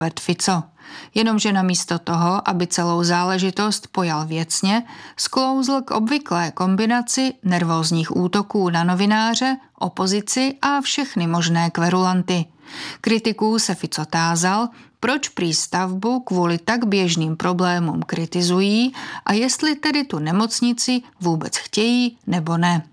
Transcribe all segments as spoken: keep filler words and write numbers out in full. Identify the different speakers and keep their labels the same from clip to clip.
Speaker 1: Robert Fico. Jenomže namísto toho, aby celou záležitost pojal věcně, sklouzl k obvyklé kombinaci nervózních útoků na novináře, opozici a všechny možné kverulanty. Kritiků se Fico tázal, proč prý stavbu kvůli tak běžným problémům kritizují a jestli tedy tu nemocnici vůbec chtějí nebo ne.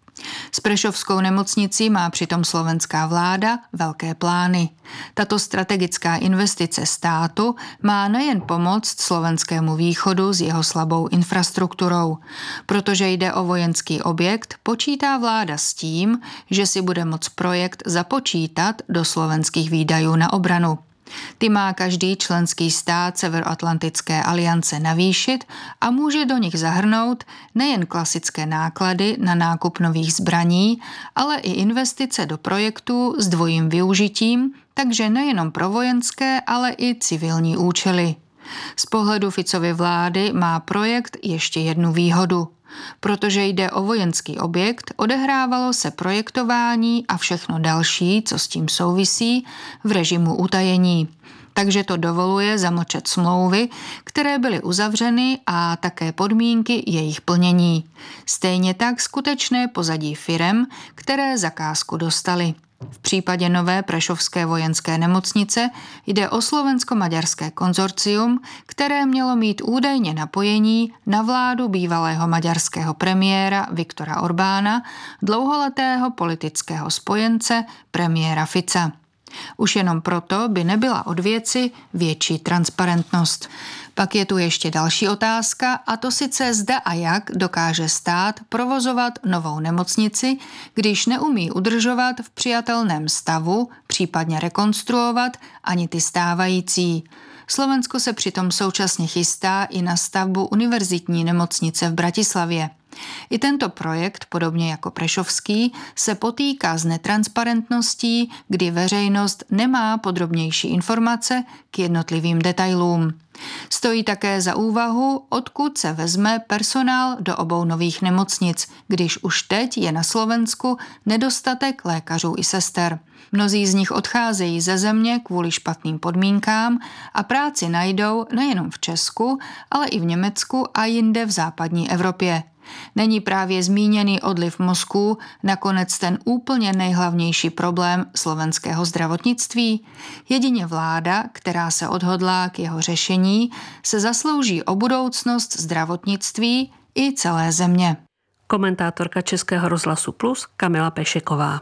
Speaker 1: S prešovskou nemocnicí má přitom slovenská vláda velké plány. Tato strategická investice státu má nejen pomoct slovenskému východu s jeho slabou infrastrukturou. Protože jde o vojenský objekt, počítá vláda s tím, že si bude moct projekt započítat do slovenských výdajů na obranu. Ty má každý členský stát Severoatlantické aliance navýšit a může do nich zahrnout nejen klasické náklady na nákup nových zbraní, ale i investice do projektů s dvojím využitím, takže nejenom pro vojenské, ale i civilní účely. Z pohledu Ficovy vlády má projekt ještě jednu výhodu. Protože jde o vojenský objekt, odehrávalo se projektování a všechno další, co s tím souvisí, v režimu utajení. Takže to dovoluje zamlčet smlouvy, které byly uzavřeny a také podmínky jejich plnění. Stejně tak skutečné pozadí firem, které zakázku dostaly. V případě nové prešovské vojenské nemocnice jde o slovensko-maďarské konzorcium, které mělo mít údajně napojení na vládu bývalého maďarského premiéra Viktora Orbána, dlouholetého politického spojence premiéra Fica. Už jenom proto by nebyla od věci větší transparentnost. Pak je tu ještě další otázka, a to sice zda a jak dokáže stát provozovat novou nemocnici, když neumí udržovat v přijatelném stavu, případně rekonstruovat ani ty stávající. Slovensko se přitom současně chystá i na stavbu univerzitní nemocnice v Bratislavě. I tento projekt, podobně jako prešovský, se potýká s netransparentností, kdy veřejnost nemá podrobnější informace k jednotlivým detailům. Stojí také za úvahu, odkud se vezme personál do obou nových nemocnic, když už teď je na Slovensku nedostatek lékařů i sester. Mnozí z nich odcházejí ze země kvůli špatným podmínkám a práci najdou nejenom v Česku, ale i v Německu a jinde v západní Evropě. Není právě zmíněný odliv mozků nakonec ten úplně nejhlavnější problém slovenského zdravotnictví? Jedině vláda, která se odhodlá k jeho řešení, se zaslouží o budoucnost zdravotnictví i celé země.
Speaker 2: Komentátorka Českého rozhlasu Plus Kamila Pešeková.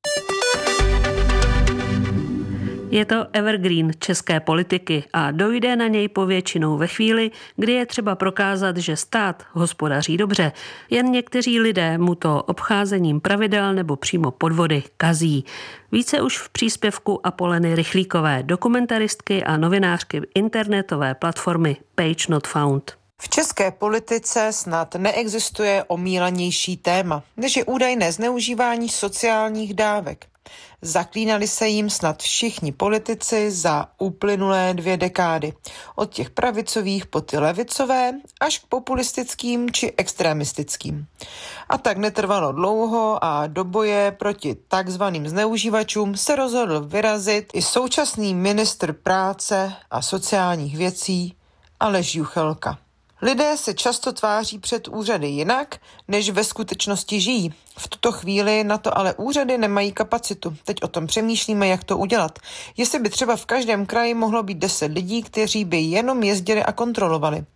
Speaker 2: Je to evergreen české politiky a dojde na něj povětšinou ve chvíli, kdy je třeba prokázat, že stát hospodaří dobře. Jen někteří lidé mu to obcházením pravidel nebo přímo podvody kazí. Více už v příspěvku Apoleny Rychlíkové, dokumentaristky a novinářky internetové platformy Page Not Found.
Speaker 3: V české politice snad neexistuje omílanější téma, než je údajné zneužívání sociálních dávek. Zaklínali se jim snad všichni politici za uplynulé dvě dekády. Od těch pravicových po ty levicové až k populistickým či extremistickým. A tak netrvalo dlouho a do boje proti takzvaným zneužívačům se rozhodl vyrazit i současný ministr práce a sociálních věcí Aleš Juchelka. Lidé se často tváří před úřady jinak, než ve skutečnosti žijí. V tuto chvíli na to ale úřady nemají kapacitu. Teď o tom přemýšlíme, jak to udělat. Jestli by třeba v každém kraji mohlo být deset lidí, kteří by jenom jezdili a kontrolovali.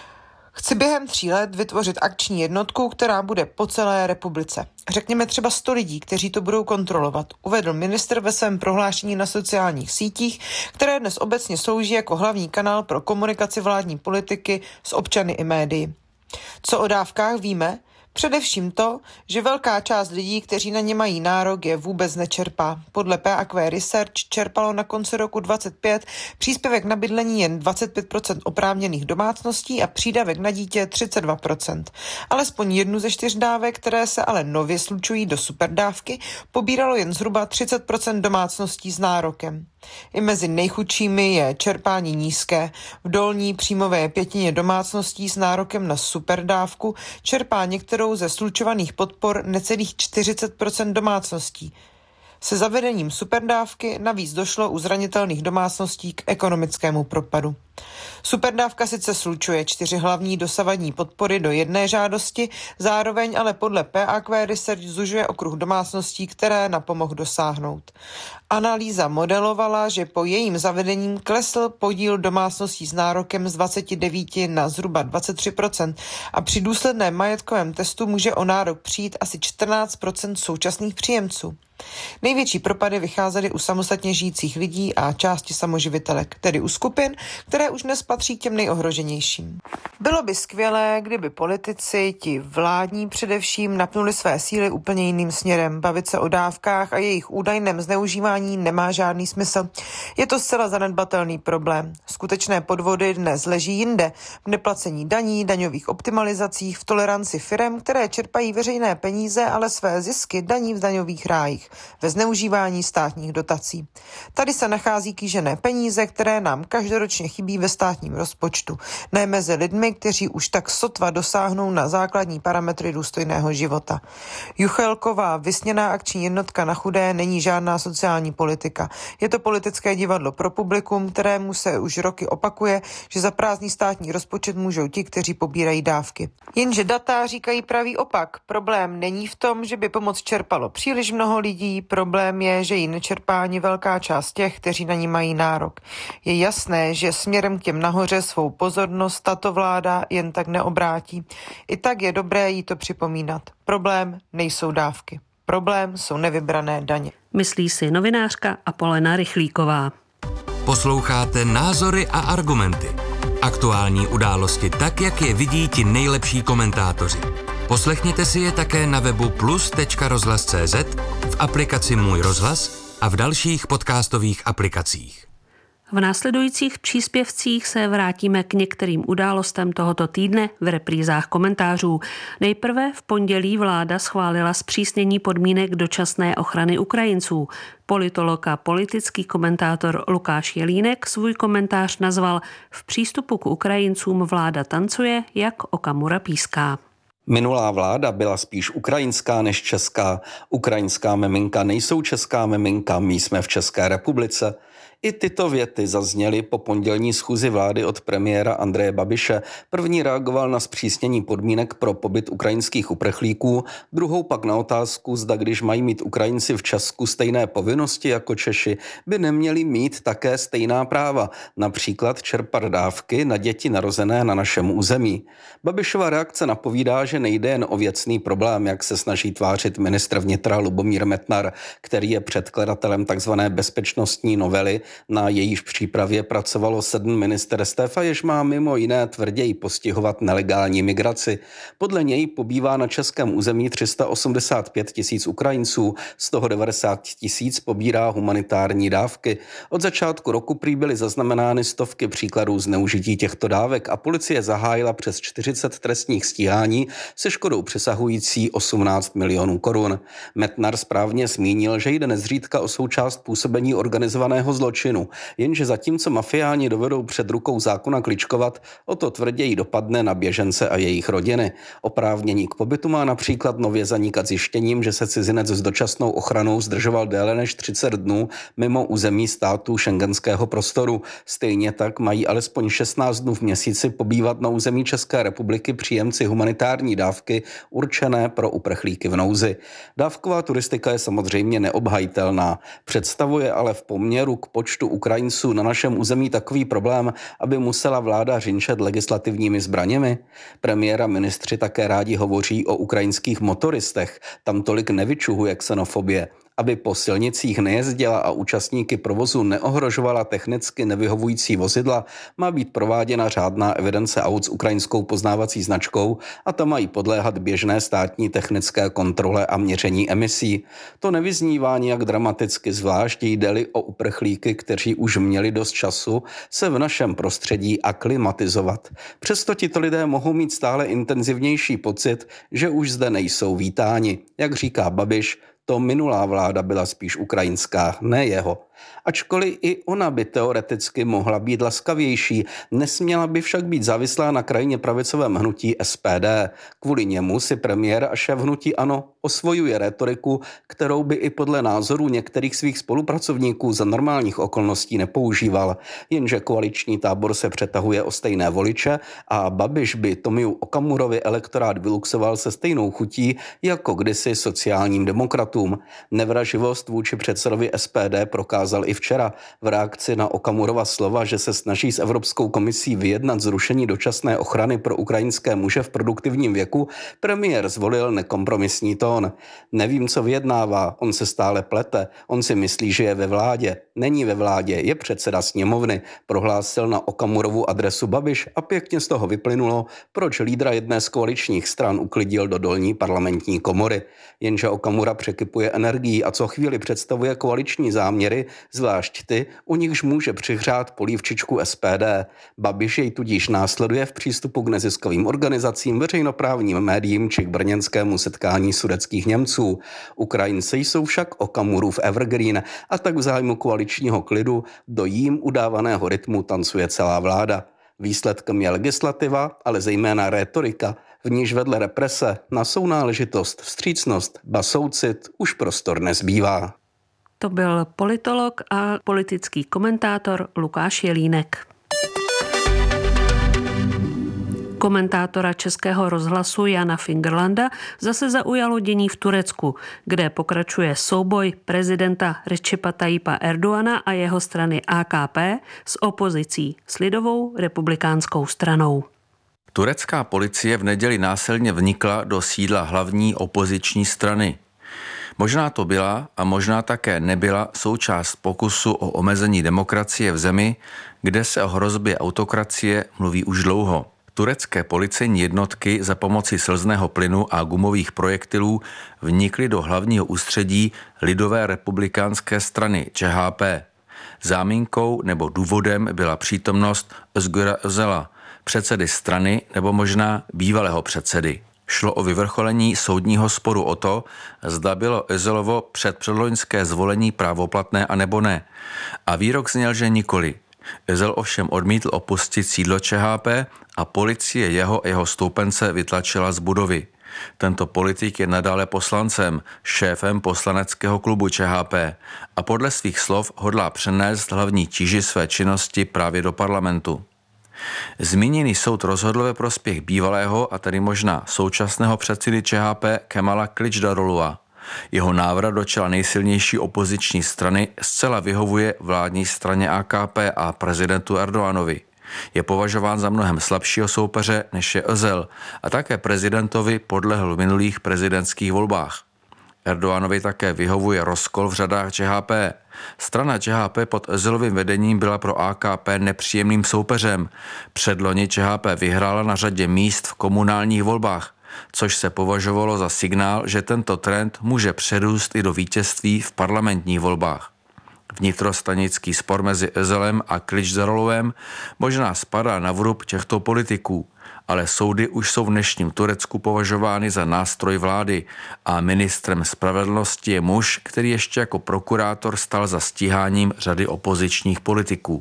Speaker 3: Chci během tří let vytvořit akční jednotku, která bude po celé republice. Řekněme třeba sto lidí, kteří to budou kontrolovat, uvedl ministr ve svém prohlášení na sociálních sítích, které dnes obecně slouží jako hlavní kanál pro komunikaci vládní politiky s občany i médii. Co o dávkách víme? Především to, že velká část lidí, kteří na ně mají nárok, je vůbec nečerpá. Podle P A Q Research čerpalo na konci roku dvacet pět příspěvek na bydlení jen dvacet pět procent oprávněných domácností a přídavek na dítě třicet dva procent. Alespoň jednu ze čtyř dávek, které se ale nově slučují do superdávky, pobíralo jen zhruba třicet procent domácností s nárokem. I mezi nejchudšími je čerpání nízké. V dolní příjmové pětině domácností s nárokem na superdávku čerpá některou ze slučovaných podpor necelých čtyřicet procent domácností. Se zavedením superdávky navíc došlo u zranitelných domácností k ekonomickému propadu. Superdávka sice slučuje čtyři hlavní dosavadní podpory do jedné žádosti, zároveň ale podle P A Q Research zužuje okruh domácností, které na pomoc dosáhnout. Analýza modelovala, že po jejím zavedením klesl podíl domácností s nárokem z dvacet devět na zhruba dvacet tři procent a při důsledném majetkovém testu může o nárok přijít asi čtrnáct procent současných příjemců. Největší propady vycházely u samostatně žijících lidí a části samoživitelek, tedy u skupin, které už dnes patří k těm nejohroženějším. Bylo by skvělé, kdyby politici, ti vládní především, napnuli své síly úplně jiným směrem. Bavit se o dávkách a jejich údajném zneužívání nemá žádný smysl. Je to zcela zanedbatelný problém. Skutečné podvody dnes leží jinde, v neplacení daní, daňových optimalizacích, v toleranci firem, které čerpají veřejné peníze, ale své zisky daní v daňových rájích, ve zneužívání státních dotací. Tady se nachází kýžené peníze, které nám každoročně chybí ve státním rozpočtu, ne mezi lidmi, kteří už tak sotva dosáhnou na základní parametry důstojného života. Juchelková vysněná akční jednotka na chudé není žádná sociální politika. Je to politické divadlo pro publikum, kterému se už roky opakuje, že za prázdný státní rozpočet můžou ti, kteří pobírají dávky. Jenže data říkají pravý opak. Problém není v tom, že by pomoc čerpalo příliš mnoho lidí, problém je, že ji nečerpá ani velká část těch, kteří na ní mají nárok. Je jasné, že směrem k těm nahoře svou pozornost tato vláda jen tak neobrátí. I tak je dobré jí to připomínat. Problém nejsou dávky. Problém jsou nevybrané daně.
Speaker 2: Myslí si novinářka Apolena Rychlíková.
Speaker 4: Posloucháte Názory a argumenty. Aktuální události tak, jak je vidí ti nejlepší komentátoři. Poslechněte si je také na webu plus tečka rozhlas tečka cé zet, v aplikaci Můj rozhlas a v dalších podcastových aplikacích.
Speaker 2: V následujících příspěvcích se vrátíme k některým událostem tohoto týdne v reprízách komentářů. Nejprve v pondělí vláda schválila zpřísnění podmínek dočasné ochrany Ukrajinců. Politolog a politický komentátor Lukáš Jelínek svůj komentář nazval V přístupu k Ukrajincům vláda tancuje, jak Okamura píská.
Speaker 5: Minulá vláda byla spíš ukrajinská než česká. Ukrajinská miminka nejsou česká miminka, my jsme v České republice. I tyto věty zazněly po pondělní schůzi vlády od premiéra Andreje Babiše. První reagoval na zpřísnění podmínek pro pobyt ukrajinských uprchlíků, druhou pak na otázku, zda když mají mít Ukrajinci v Česku stejné povinnosti jako Češi, by neměli mít také stejná práva, například čerpat dávky na děti narozené na našem území. Babišova reakce napovídá, že nejde jen o věcný problém, jak se snaží tvářit ministr vnitra Lubomír Metnar, který je předkladatelem tzv. Bezpečnostní novely. Na jejíž přípravě pracovalo sedm ministerstev a jež má mimo jiné tvrději postihovat nelegální migraci. Podle něj pobývá na českém území tři sta osmdesát pět tisíc Ukrajinců, z toho devadesát tisíc pobírá humanitární dávky. Od začátku roku prý byly zaznamenány stovky příkladů zneužití těchto dávek a policie zahájila přes čtyřicet trestních stíhání se škodou přesahující osmnáct milionů korun. Metnar správně zmínil, že jde nezřídka o součást působení organizovaného zločinu. Jenže zatímco mafiáni dovedou před rukou zákona kličkovat, o to tvrději dopadne na běžence a jejich rodiny. Oprávnění k pobytu má například nově zanikat zjištěním, že se cizinec s dočasnou ochranou zdržoval déle než třicet dnů mimo území států schengenského prostoru. Stejně tak mají alespoň šestnáct dnů v měsíci pobývat na území České republiky příjemci humanitární dávky určené pro uprchlíky v nouzi. Dávková turistika je samozřejmě neobhajitelná, představuje ale v poměru k počtu Ukrajinců na našem území takový problém, aby musela vláda řinčet legislativními zbraněmi? Premiér a ministři také rádi hovoří o ukrajinských motoristech, tam tolik nevyčuhuje xenofobie. Aby po silnicích nejezdila a účastníky provozu neohrožovala technicky nevyhovující vozidla, má být prováděna řádná evidence aut s ukrajinskou poznávací značkou a ta mají podléhat běžné státní technické kontrole a měření emisí. To nevyznívá nijak dramaticky, zvlášť jde-li o uprchlíky, kteří už měli dost času se v našem prostředí aklimatizovat. Přesto tito lidé mohou mít stále intenzivnější pocit, že už zde nejsou vítáni. Jak říká Babiš, to minulá vláda byla spíš ukrajinská, ne jeho. Ačkoliv i ona by teoreticky mohla být laskavější, nesměla by však být závislá na krajně pravicovém hnutí S P D. Kvůli němu si premiér a šéf hnutí ANO osvojuje rétoriku, kterou by i podle názorů některých svých spolupracovníků za normálních okolností nepoužíval. Jenže koaliční tábor se přetahuje o stejné voliče a Babiš by Tomiu Okamurovi elektorát vyluxoval se stejnou chutí jako kdysi sociálním demokratům. Nevraživost vůči předsedovi S P D prokázal i včera v reakci na Okamurova slova, že se snaží s Evropskou komisí vyjednat zrušení dočasné ochrany pro ukrajinské muže v produktivním věku. Premiér zvolil nekompromisní tón. Nevím, co vyjednává, on se stále plete, on si myslí, že je ve vládě. Není ve vládě, je předseda sněmovny, prohlásil na Okamurovu adresu Babiš a pěkně z toho vyplynulo, proč lídra jedné z koaličních stran uklidil do dolní parlamentní komory. Jenže Okamura překypuje energií a co chvíli představuje koaliční záměry, zvlášť ty, u nichž může přihřát polívčičku S P D. Babiš jej tudíž následuje v přístupu k neziskovým organizacím, veřejnoprávním médiím či k brněnskému setkání sudetských Němců. Ukrajinci jsou však Okamurův evergreen a tak v zájmu koaličního klidu do jím udávaného rytmu tancuje celá vláda. Výsledkem je legislativa, ale zejména rétorika, v níž vedle represe na sounáležitost, vstřícnost, ba soucit už prostor nezbývá.
Speaker 2: To byl politolog a politický komentátor Lukáš Jelínek. Komentátora Českého rozhlasu Jana Fingerlanda zase zaujalo dění v Turecku, kde pokračuje souboj prezidenta Recepa Tayyipa Erdogana a jeho strany A K P s opozicí, s lidovou republikánskou stranou.
Speaker 6: Turecká policie v neděli násilně vnikla do sídla hlavní opoziční strany. Možná to byla a možná také nebyla součást pokusu o omezení demokracie v zemi, kde se o hrozbě autokracie mluví už dlouho. Turecké policejní jednotky za pomoci slzného plynu a gumových projektilů vnikly do hlavního ústředí lidové republikánské strany C H P. Záminkou nebo důvodem byla přítomnost Özgura Özala, předsedy strany nebo možná bývalého předsedy. Šlo o vyvrcholení soudního sporu o to, zda bylo Özalovo předpředloňské zvolení právoplatné a nebo ne. A výrok zněl, že nikoli. Özal ovšem odmítl opustit sídlo C H P a policie jeho a jeho stoupence vytlačila z budovy. Tento politik je nadále poslancem, šéfem poslaneckého klubu C H P a podle svých slov hodlá přenést hlavní tíži své činnosti právě do parlamentu. Zmíněný soud rozhodl ve prospěch bývalého a tedy možná současného předsedy C H P Kemala Kılıçdaroğlu'a. Jeho návrat do čela nejsilnější opoziční strany zcela vyhovuje vládní straně A K P a prezidentu Erdoganovi. Je považován za mnohem slabšího soupeře, než je Özal, a také prezidentovi podlehl v minulých prezidentských volbách. Erdoganovi také vyhovuje rozkol v řadách C H P. Strana C H P pod Özalovým vedením byla pro A K P nepříjemným soupeřem. Předloni C H P vyhrála na řadě míst v komunálních volbách, což se považovalo za signál, že tento trend může přerůst i do vítězství v parlamentních volbách. Vnitrostanický spor mezi Özalem a Kılıçdaroğluem možná spadá na vrub těchto politiků, ale soudy už jsou v dnešním Turecku považovány za nástroj vlády a ministrem spravedlnosti je muž, který ještě jako prokurátor stal za stíháním řady opozičních politiků.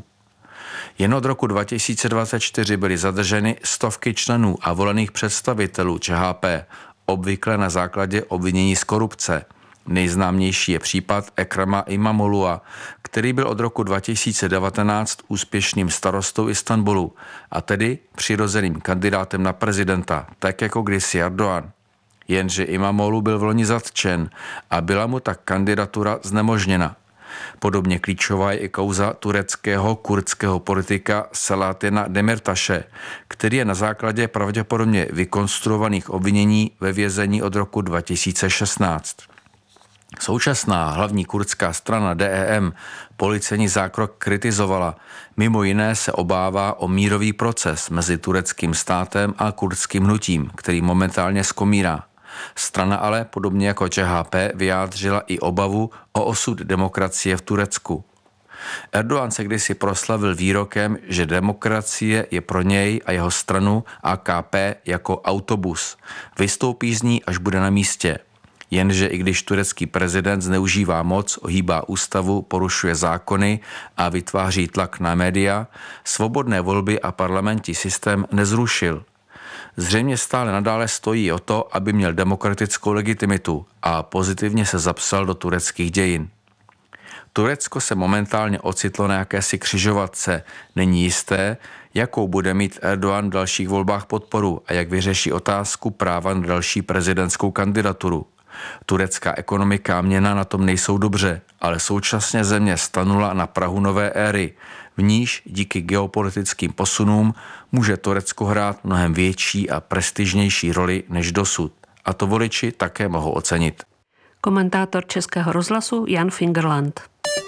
Speaker 6: Jen od roku dva tisíce dvacet čtyři byly zadrženy stovky členů a volených představitelů C H P, obvykle na základě obvinění z korupce. Nejznámější je případ Ekrema İmamoğlu'a, který byl od roku dva tisíce devatenáct úspěšným starostou Istanbulu a tedy přirozeným kandidátem na prezidenta, tak jako kdysi Erdogan. Jenže İmamoğlu byl vloni zatčen a byla mu tak kandidatura znemožněna. Podobně klíčová je i kauza tureckého kurdského politika Selahattina Demirtaše, který je na základě pravděpodobně vykonstruovaných obvinění ve vězení od roku dva tisíce šestnáct. Současná hlavní kurdská strana D E M policejní zákrok kritizovala. Mimo jiné se obává o mírový proces mezi tureckým státem a kurdským hnutím, který momentálně skomírá. Strana ale, podobně jako C H P, vyjádřila i obavu o osud demokracie v Turecku. Erdogan se kdysi proslavil výrokem, že demokracie je pro něj a jeho stranu A K P jako autobus. Vystoupí z ní, až bude na místě. Jenže i když turecký prezident zneužívá moc, ohýbá ústavu, porušuje zákony a vytváří tlak na média, svobodné volby a parlamentní systém nezrušil. Zřejmě stále nadále stojí o to, aby měl demokratickou legitimitu a pozitivně se zapsal do tureckých dějin. Turecko se momentálně ocitlo na jakési křižovatce. Není jisté, jakou bude mít Erdogan v dalších volbách podporu a jak vyřeší otázku práva na další prezidentskou kandidaturu. Turecká ekonomika a měna na tom nejsou dobře, ale současně země stanula na prahu nové éry, v níž díky geopolitickým posunům může Turecko hrát mnohem větší a prestižnější roli než dosud. A to voliči také mohou ocenit.
Speaker 2: Komentátor Českého rozhlasu Jan Fingerland.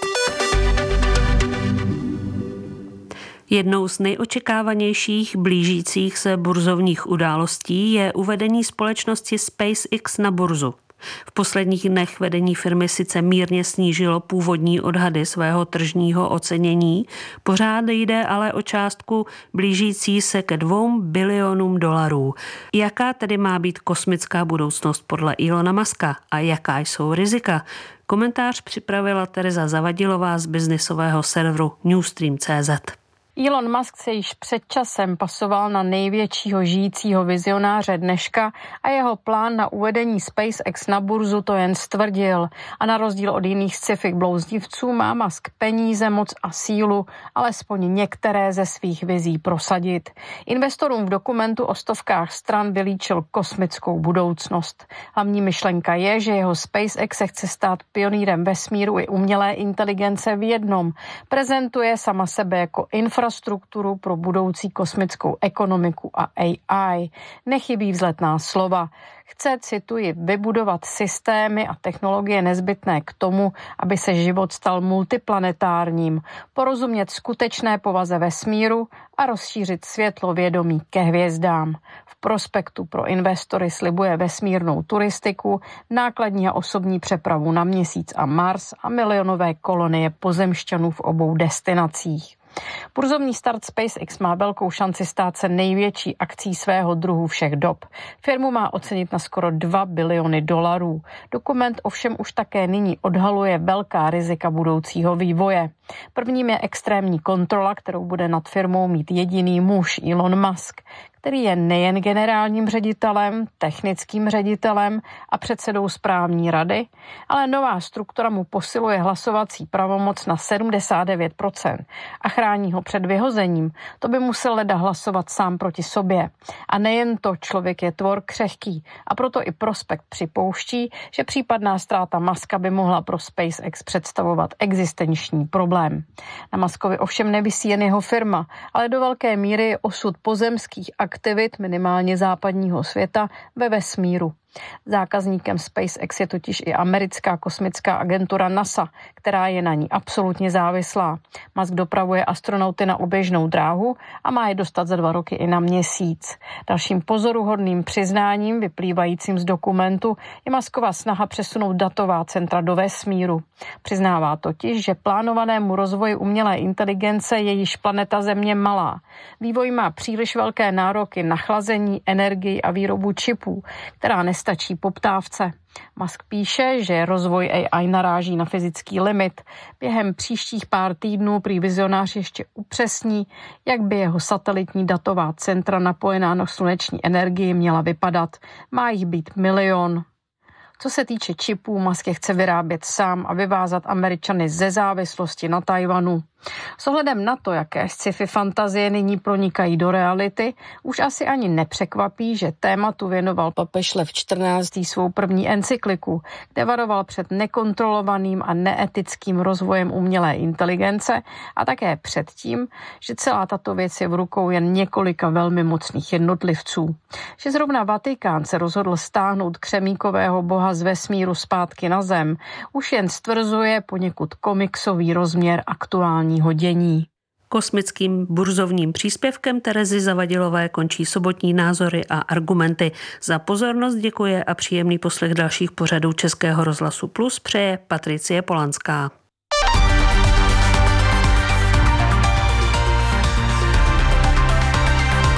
Speaker 2: Jednou z nejočekávanějších blížících se burzovních událostí je uvedení společnosti SpaceX na burzu. V posledních dnech vedení firmy sice mírně snížilo původní odhady svého tržního ocenění, pořád jde ale o částku blížící se ke dvou bilionům dolarů. Jaká tedy má být kosmická budoucnost podle Ilona Muska a jaká jsou rizika? Komentář připravila Tereza Zavadilová z biznisového serveru Newstream tečka cé zet.
Speaker 7: Elon Musk se již před časem pasoval na největšího žijícího vizionáře dneška a jeho plán na uvedení SpaceX na burzu to jen stvrdil. A na rozdíl od jiných sci-fi blouznivců má Musk peníze, moc a sílu, alespoň některé ze svých vizí prosadit. Investorům v dokumentu o stovkách stran vylíčil kosmickou budoucnost. Hlavní myšlenka je, že jeho SpaceX se chce stát pionýrem vesmíru i umělé inteligence v jednom. Prezentuje sama sebe jako infrastrukturu strukturu pro budoucí kosmickou ekonomiku a A I. Nechybí vzletná slova. Chce, cituji, vybudovat systémy a technologie nezbytné k tomu, aby se život stal multiplanetárním, porozumět skutečné povaze vesmíru a rozšířit světlovědomí ke hvězdám. V prospektu pro investory slibuje vesmírnou turistiku, nákladní a osobní přepravu na Měsíc a Mars a milionové kolonie pozemšťanů v obou destinacích. Burzovní start SpaceX má velkou šanci stát se největší akcí svého druhu všech dob. Firmu má ocenit na skoro dva biliony dolarů. Dokument ovšem už také nyní odhaluje velká rizika budoucího vývoje. Prvním je extrémní kontrola, kterou bude nad firmou mít jediný muž Elon Musk, který je nejen generálním ředitelem, technickým ředitelem a předsedou správní rady, ale nová struktura mu posiluje hlasovací pravomoc na sedmdesát devět procent a chrání ho před vyhozením. To by musel leda hlasovat sám proti sobě. A nejen to, člověk je tvor křehký a proto i prospekt připouští, že případná ztráta Muska by mohla pro SpaceX představovat existenční problém. Na Muskovi ovšem nevisí jen jeho firma, ale do velké míry je osud pozemských aktivit minimálně západního světa ve vesmíru. Zákazníkem SpaceX je totiž i americká kosmická agentura NASA, která je na ní absolutně závislá. Musk dopravuje astronauty na oběžnou dráhu a má je dostat za dva roky i na Měsíc. Dalším pozoruhodným přiznáním vyplývajícím z dokumentu je Muskova snaha přesunout datová centra do vesmíru. Přiznává totiž, že plánovanému rozvoji umělé inteligence je již planeta Země malá. Vývoj má příliš velké nároky na chlazení, energii a výrobu čipů, která nestačí poptávce. Musk píše, že rozvoj A I naráží na fyzický limit. Během příštích pár týdnů prý vizionář ještě upřesní, jak by jeho satelitní datová centra napojená na sluneční energii měla vypadat. Má jich být milion. Co se týče čipů, Musk je chce vyrábět sám a vyvázat Američany ze závislosti na Tajvanu. S ohledem na to, jaké sci-fi fantazie nyní pronikají do reality, už asi ani nepřekvapí, že tématu věnoval papež Lev čtrnáctý svou první encykliku, kde varoval před nekontrolovaným a neetickým rozvojem umělé inteligence a také před tím, že celá tato věc je v rukou jen několika velmi mocných jednotlivců. Že zrovna Vatikán se rozhodl stáhnout křemíkového boha z vesmíru zpátky na zem, už jen stvrzuje poněkud komiksový rozměr aktuální dění.
Speaker 2: Kosmickým burzovním příspěvkem Terezy Zavadilové končí sobotní názory a argumenty. Za pozornost děkuje a příjemný poslech dalších pořadů Českého rozhlasu Plus přeje Patricie Polanská.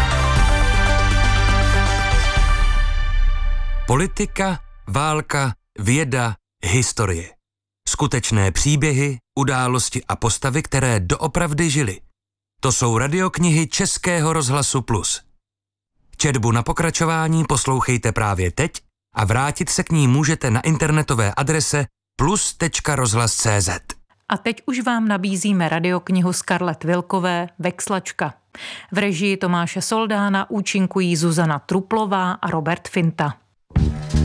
Speaker 4: Politika, válka, věda, historie. Skutečné příběhy, události a postavy, které doopravdy žily. To jsou radioknihy Českého rozhlasu Plus. Četbu na pokračování poslouchejte právě teď a vrátit se k ní můžete na internetové adrese plus tečka rozhlas tečka cé zet.
Speaker 8: A teď už vám nabízíme radioknihu Scarlett Wilkové Vexlačka. V režii Tomáše Soldána účinkují Zuzana Truplová a Robert Finta.